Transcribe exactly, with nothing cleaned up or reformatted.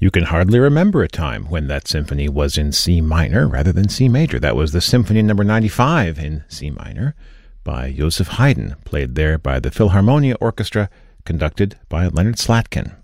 You can hardly remember a time when that symphony was in C minor rather than C major. That was the Symphony number ninety-five in C minor by Joseph Haydn, played there by the Philharmonia Orchestra, conducted by Leonard Slatkin.